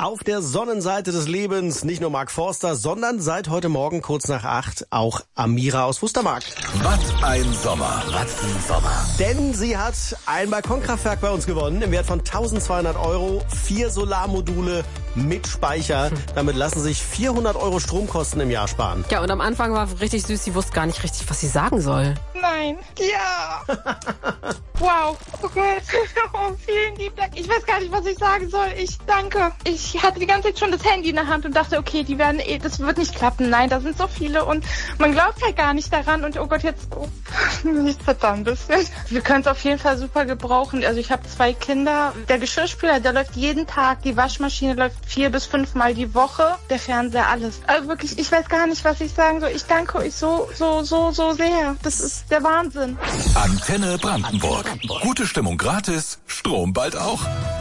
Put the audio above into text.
Auf der Sonnenseite des Lebens nicht nur Mark Forster, sondern seit heute Morgen kurz nach 8 auch Amira aus Wustermark. Was ein Sommer, was ein Sommer. Denn sie hat ein Balkonkraftwerk bei uns gewonnen im Wert von 1.200 €, 4 Solarmodule mit Speicher. Damit lassen sich 400 € Stromkosten im Jahr sparen. Ja, und am Anfang war richtig süß, sie wusste gar nicht richtig, was sie sagen soll. Nein. Ja. Wow. Oh Gott. Oh, vielen lieben Dank. Ich weiß gar nicht, was ich sagen soll. Ich danke. Ich hatte die ganze Zeit schon das Handy in der Hand und dachte, okay, das wird nicht klappen. Nein, da sind so viele und man glaubt halt gar nicht daran. Und oh Gott, jetzt nicht verdammt bisschen. Wir können es auf jeden Fall super gebrauchen. Also ich habe 2 Kinder. Der Geschirrspüler, der läuft jeden Tag. Die Waschmaschine läuft 4 bis 5 Mal die Woche. Der Fernseher, alles. Also wirklich, ich weiß gar nicht, was ich sagen soll. Ich danke euch so sehr. Das ist der Wahnsinn. Antenne Brandenburg. Gute Stimmung gratis, Strom bald auch.